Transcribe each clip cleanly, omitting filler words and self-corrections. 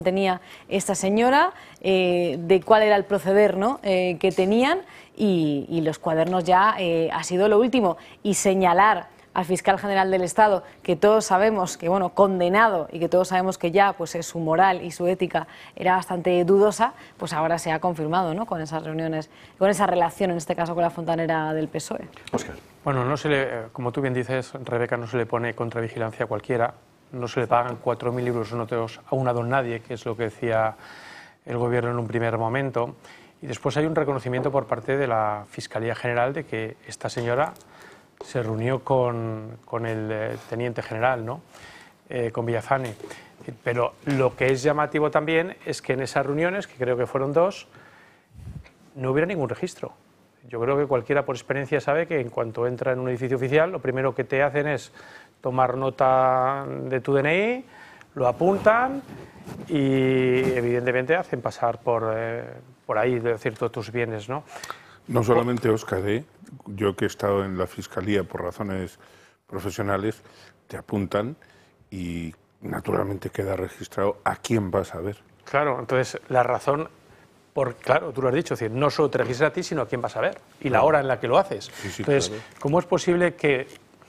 tenía esta señora, de cuál era el proceder, ¿no?, que tenían, y los cuadernos ya ha sido lo último. Y señalar al fiscal general del Estado, que todos sabemos que, bueno, condenado, y que todos sabemos que ya pues su moral y su ética era bastante dudosa, pues ahora se ha confirmado, ¿no?, con esas reuniones, con esa relación, en este caso con la fontanera del PSOE. Óscar. Bueno, no se le, como tú bien dices, Rebeca, no se le pone contravigilancia a cualquiera, no se le pagan 4.000 libros noteos a una don nadie, que es lo que decía el Gobierno en un primer momento, y después hay un reconocimiento por parte de la Fiscalía General de que esta señora se reunió con el teniente general, ¿no?, con Villazane. Pero lo que es llamativo también es que en esas reuniones, que creo que fueron 2, no hubiera ningún registro. Yo creo que cualquiera por experiencia sabe que en cuanto entra en un edificio oficial, lo primero que te hacen es tomar nota de tu DNI, lo apuntan y evidentemente hacen pasar por ahí, de cierto, tus bienes, ¿no? No solamente, Óscar, yo que he estado en la Fiscalía por razones profesionales, te apuntan y naturalmente queda registrado a quién vas a ver. Claro, entonces la razón, claro, tú lo has dicho, es decir, no solo te registras a ti, sino a quién vas a ver y la hora en la que lo haces. Sí, entonces, claro. ¿cómo es posible que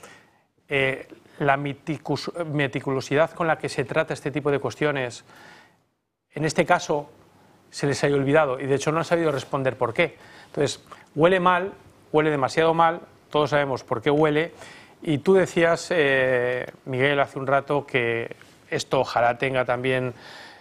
la meticulosidad con la que se trata este tipo de cuestiones, en este caso, se les haya olvidado y de hecho no han sabido responder por qué? Entonces, huele mal, huele demasiado mal, todos sabemos por qué huele, y tú decías, Miguel, hace un rato que esto ojalá tenga también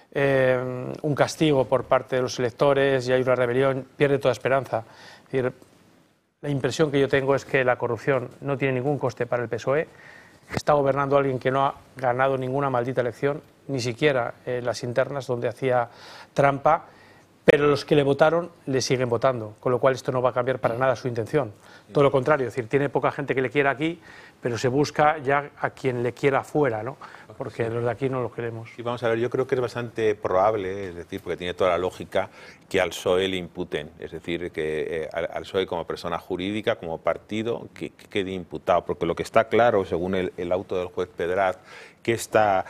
un castigo por parte de los electores y hay una rebelión, pierde toda esperanza. Es decir, la impresión que yo tengo es que la corrupción no tiene ningún coste para el PSOE, está gobernando alguien que no ha ganado ninguna maldita elección, ni siquiera las internas donde hacía trampa, pero los que le votaron le siguen votando, con lo cual esto no va a cambiar para nada su intención. Todo lo contrario, es decir, tiene poca gente que le quiera aquí, pero se busca ya a quien le quiera fuera, ¿no? Porque los de aquí no lo queremos. Y vamos a ver, yo creo que es bastante probable, es decir, porque tiene toda la lógica, que al PSOE le imputen, es decir, que al PSOE como persona jurídica, como partido, que quede imputado, porque lo que está claro, según el auto del juez Pedraz, que esta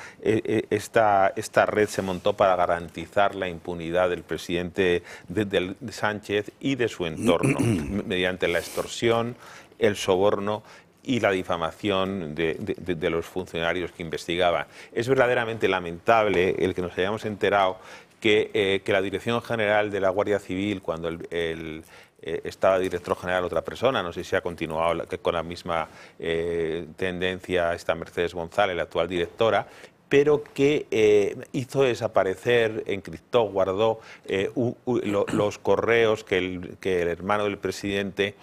red se montó para garantizar la impunidad del presidente de Sánchez y de su entorno, mediante la extorsión, el soborno y la difamación de los funcionarios que investigaban. Es verdaderamente lamentable el que nos hayamos enterado que la Dirección General de la Guardia Civil, cuando estaba director general otra persona, no sé si ha continuado con la misma tendencia esta Mercedes González, la actual directora, pero que hizo desaparecer, encriptó, guardó los correos que el hermano del presidente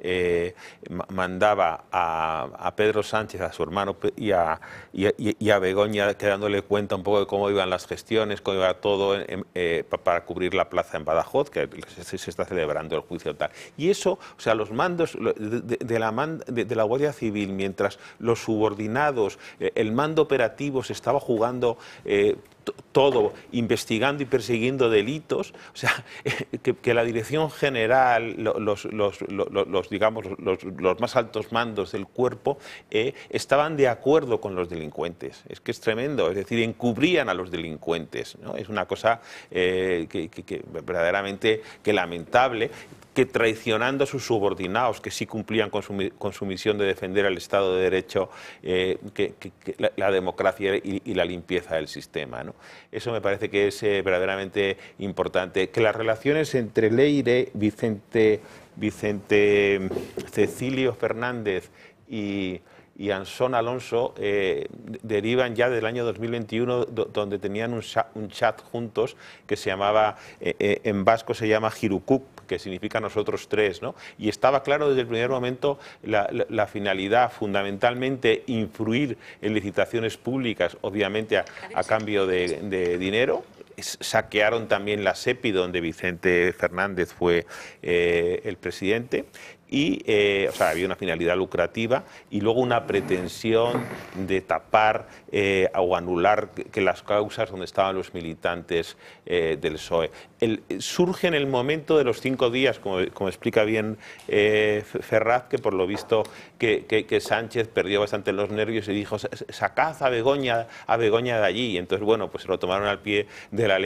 mandaba a Pedro Sánchez, a su hermano, y a Begoña, dándole cuenta un poco de cómo iban las gestiones, cómo iba todo para cubrir la plaza en Badajoz, que se está celebrando el juicio tal. Y eso, o sea, los mandos de la Guardia Civil, mientras los subordinados, el mando operativo se estaba jugando todo, investigando y persiguiendo delitos, o sea, que la Dirección General, los más altos mandos del cuerpo estaban de acuerdo con los delincuentes. Es que es tremendo, es decir, encubrían a los delincuentes, ¿no? Es una cosa que verdaderamente lamentable, que traicionando a sus subordinados, que sí cumplían con su misión de defender al Estado de Derecho, la democracia y la limpieza del sistema, ¿no? Eso me parece que es verdaderamente importante. Que las relaciones entre Leire, Vicente Cecilio Fernández y Ansón Alonso derivan ya del año 2021, donde tenían un chat juntos que se llamaba, en vasco se llama Jirukup, que significa nosotros tres, ¿no? Y estaba claro desde el primer momento la finalidad, fundamentalmente influir en licitaciones públicas, obviamente a cambio de dinero. Saquearon también la SEPI, donde Vicente Fernández fue el presidente, y o sea, había una finalidad lucrativa y luego una pretensión de tapar o anular que las causas donde estaban los militantes del PSOE. Surge en el momento de los 5 días, como explica bien Ferraz, que por lo visto que Sánchez perdió bastante los nervios y dijo: sacad a Begoña de allí. Y entonces, bueno, pues se lo tomaron al pie de la letra.